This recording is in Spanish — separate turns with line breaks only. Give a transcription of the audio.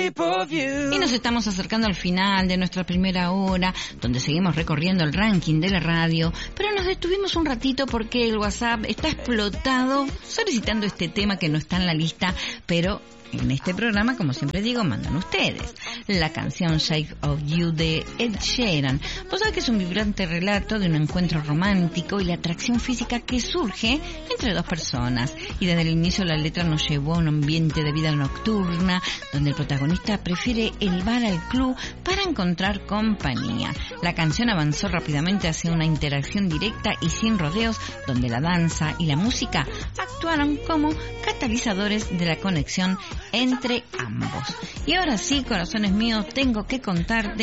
Y nos estamos acercando al final de nuestra primera hora, donde seguimos recorriendo el ranking de la radio, pero nos detuvimos un ratito porque el WhatsApp está explotado solicitando este tema que no está en la lista, pero en este programa, como siempre digo, mandan ustedes. La canción Shape of You de Ed Sheeran. Vos sabés que es un vibrante relato de un encuentro romántico y la atracción física que surge entre dos personas. Y desde el inicio la letra nos llevó a un ambiente de vida nocturna, donde el protagonista prefiere el bar al club para encontrar compañía. La canción avanzó rápidamente hacia una interacción directa y sin rodeos, donde la danza y la música actuaron como catalizadores de la conexión entre ambos. Y ahora sí, corazones míos, tengo que contar